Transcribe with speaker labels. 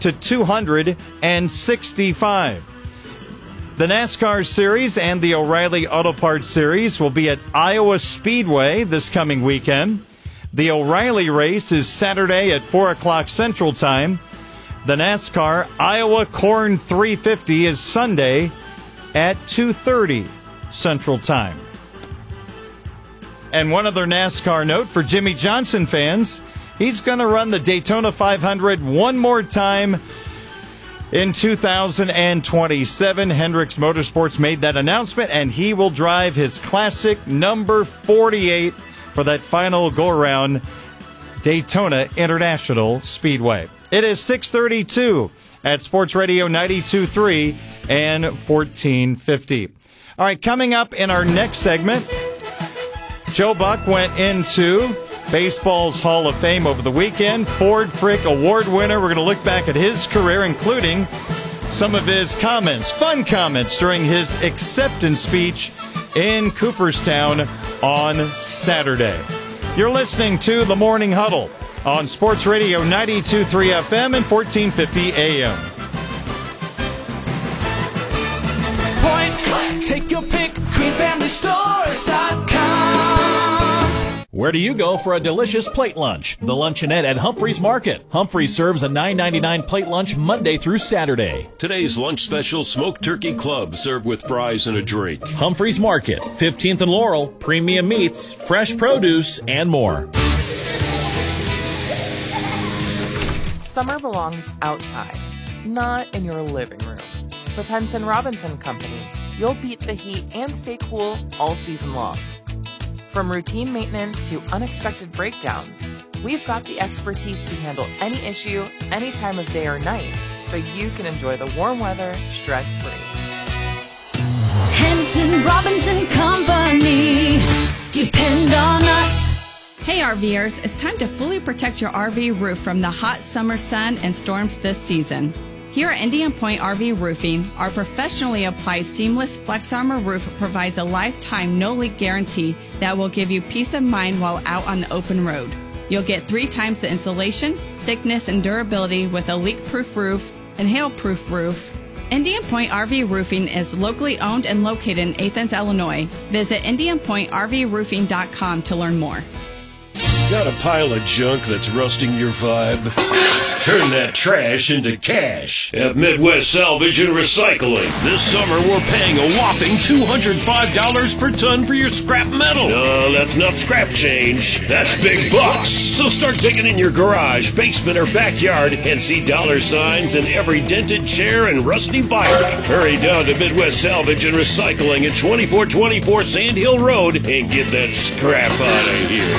Speaker 1: to 265. The NASCAR Series and the O'Reilly Auto Parts Series will be at Iowa Speedway this coming weekend. The O'Reilly race is Saturday at 4 o'clock Central Time. The NASCAR Iowa Corn 350 is Sunday at 2:30 Central Time. And one other NASCAR note for Jimmy Johnson fans, he's going to run the Daytona 500 one more time in 2027. Hendricks Motorsports made that announcement, and he will drive his classic number 48 for that final go-around Daytona International Speedway. It is 6:32 at Sports Radio 92.3 and 1450. All right, coming up in our next segment, Joe Buck went into baseball's Hall of Fame over the weekend. Ford Frick Award winner. We're going to look back at his career, including some of his comments, fun comments, during his acceptance speech in Cooperstown on Saturday. You're listening to The Morning Huddle on Sports Radio 92.3 FM and 1450 AM.
Speaker 2: Point, take your pick, greenfamilystores.com.
Speaker 3: Where do you go for a delicious plate lunch? The Luncheonette at Humphreys Market. Humphreys serves a $9.99 plate lunch Monday through Saturday.
Speaker 4: Today's lunch special, smoked turkey club, served with fries and a drink.
Speaker 3: Humphreys Market, 15th and Laurel, premium meats, fresh produce, and more.
Speaker 5: Summer belongs outside, not in your living room. With Henson Robinson Company, you'll beat the heat and stay cool all season long. From routine maintenance to unexpected breakdowns, we've got the expertise to handle any issue, any time of day or night, so you can enjoy the warm weather stress-free.
Speaker 6: Henson Robinson Company. Depend on us.
Speaker 7: Hey RVers, it's time to fully protect your RV roof from the hot summer sun and storms this season. Here at Indian Point RV Roofing, our professionally applied seamless Flex Armor roof provides a lifetime no-leak guarantee that will give you peace of mind while out on the open road. You'll get 3 times the insulation, thickness, and durability with a leak-proof roof and hail-proof roof. Indian Point RV Roofing is locally owned and located in Athens, Illinois. Visit IndianPointRVRoofing.com to learn more.
Speaker 4: Got a pile of junk that's rusting your vibe? Turn that trash into cash at Midwest Salvage and Recycling. This summer, we're paying a whopping $205 per ton for your scrap metal. No, that's not scrap change. That's big bucks. So start digging in your garage, basement, or backyard and see dollar signs in every dented chair and rusty bike. Hurry down to Midwest Salvage and Recycling at 2424 Sand Hill Road and get that scrap out of here.